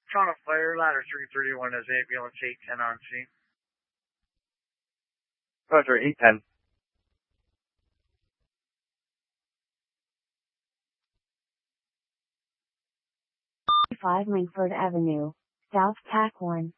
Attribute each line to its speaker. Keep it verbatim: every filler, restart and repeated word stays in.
Speaker 1: Toronto Fire, ladder three thirty-one is ambulance eight ten on scene.
Speaker 2: Roger, eight ten.
Speaker 3: five Langford Avenue, South Tack one.